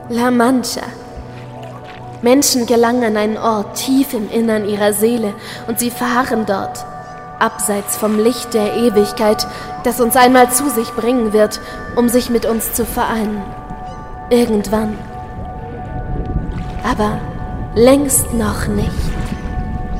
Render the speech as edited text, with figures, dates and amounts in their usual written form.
La Mancha. Menschen gelangen an einen Ort tief im Innern ihrer Seele und sie verharren dort, abseits vom Licht der Ewigkeit, das uns einmal zu sich bringen wird, um sich mit uns zu vereinen. Irgendwann. Aber längst noch nicht.